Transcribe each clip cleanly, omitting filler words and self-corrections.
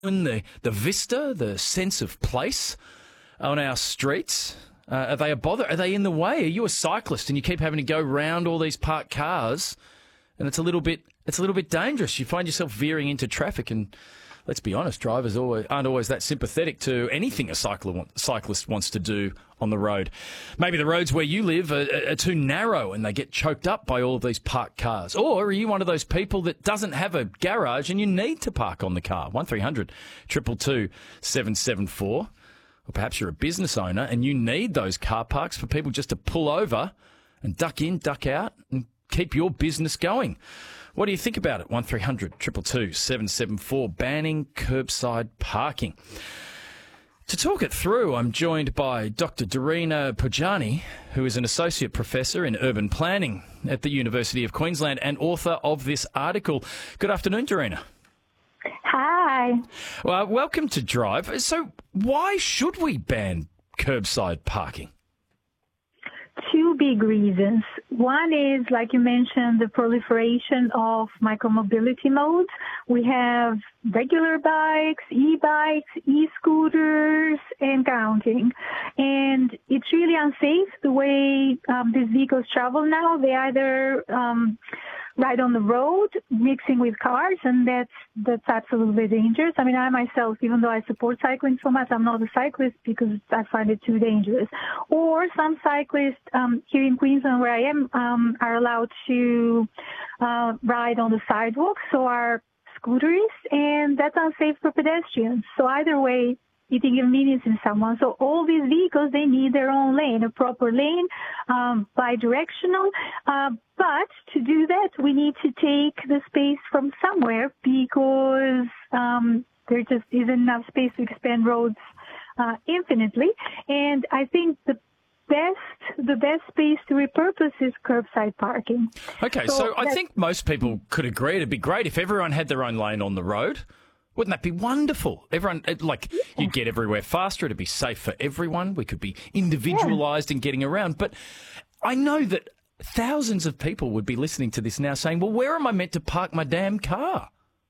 the vista, the sense of place on our streets? Are they a bother? Are they in the way? Are you a cyclist and you keep having to go round all these parked cars, and it's a little bit dangerous? You find yourself veering into traffic, and let's be honest, drivers aren't always that sympathetic to anything a cyclist wants to do on the road. Maybe the roads where you live are too narrow and they get choked up by all of these parked cars. Or are you one of those people that doesn't have a garage and you need to park on the car? 1300 222 774. Or perhaps you're a business owner and you need those car parks for people just to pull over and duck in, duck out and keep your business going. What do you think about it? 1300 222 774, banning curbside parking. To talk it through, I'm joined by Dr. Darina Pojani, who is an associate professor in urban planning at the University of Queensland and author of this article. Good afternoon, Darina. Hi. Well, welcome to Drive. So why should we ban curbside parking? Two big reasons. One is, like you mentioned, the proliferation of micromobility modes. We have regular bikes, e-bikes, e-scooters, and counting. And it's really unsafe the way these vehicles travel now. They either ride on the road mixing with cars, and that's absolutely dangerous. I mean, I myself, even though I support cycling so much, I'm not a cyclist because I find it too dangerous. Or some cyclists here in Queensland, where I am, are allowed to ride on the sidewalk, so are scooters, and that's unsafe for pedestrians. So either way, it inconveniences someone. So all these vehicles, they need their own lane, a proper lane, bi-directional. But to do that, we need to take the space from somewhere because there just isn't enough space to expand roads infinitely. And I think the best space to repurpose is curbside parking. Okay, so I think most people could agree it'd be great if everyone had their own lane on the road. Wouldn't that be wonderful? Everyone, you'd get everywhere faster. It'd be safe for everyone. We could be individualised in getting around. But I know that thousands of people would be listening to this now saying, well, where am I meant to park my damn car?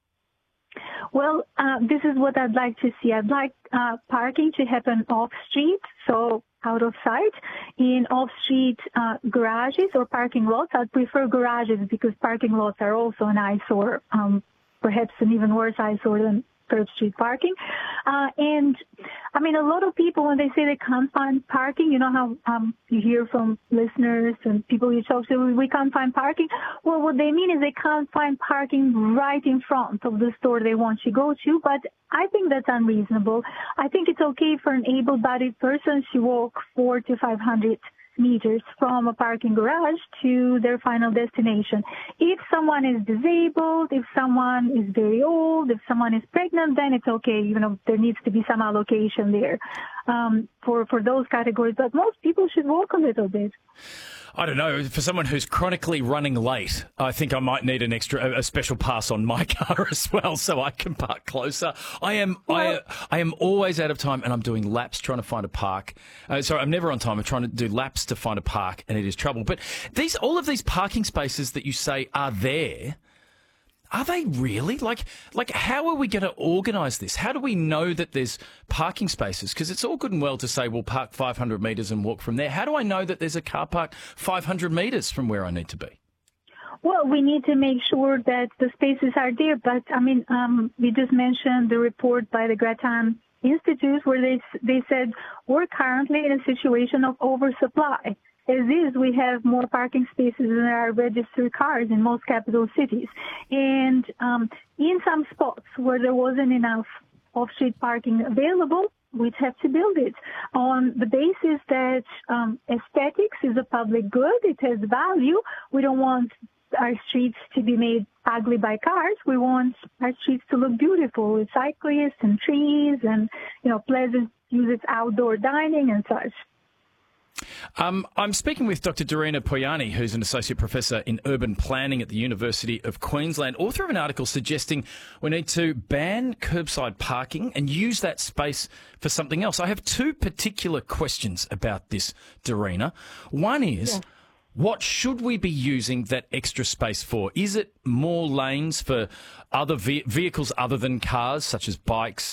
Well, this is what I'd like to see. I'd like parking to happen off-street, so out of sight, in off-street garages or parking lots. I'd prefer garages because parking lots are also an eyesore, perhaps an even worse eyesore than curb street parking. And I mean, a lot of people, when they say they can't find parking, you know how you hear from listeners and people you talk to, we can't find parking. Well, what they mean is they can't find parking right in front of the store they want to go to, but I think that's unreasonable. I think it's okay for an able-bodied person to walk 400 to 500 meters from a parking garage to their final destination. If someone is disabled, if someone is very old, if someone is pregnant, then it's okay. You know, there needs to be some allocation there for those categories. But most people should walk a little bit. I don't know. For someone who's chronically running late, I think I might need a special pass on my car as well, so I can park closer. I am always out of time, and I'm doing laps trying to find a park. Sorry, I'm never on time. I'm trying to do laps to find a park, and it is trouble. But all of these parking spaces that you say are there, are they really? Like, how are we going to organise this? How do we know that there's parking spaces? Because it's all good and well to say, we'll park 500 metres and walk from there. How do I know that there's a car park 500 metres from where I need to be? Well, we need to make sure that the spaces are there. But, I mean, we just mentioned the report by the Grattan Institute where they said we're currently in a situation of oversupply. As is, we have more parking spaces than there are registered cars in most capital cities. And in some spots where there wasn't enough off-street parking available, we'd have to build it on the basis that aesthetics is a public good. It has value. We don't want our streets to be made ugly by cars. We want our streets to look beautiful with cyclists and trees and, pleasant use of outdoor dining and such. I'm speaking with Dr. Darina Pojani, who's an associate professor in urban planning at the University of Queensland, author of an article suggesting we need to ban curbside parking and use that space for something else. I have two particular questions about this, Darina. One is, What should we be using that extra space for? Is it more lanes for other vehicles other than cars, such as bikes,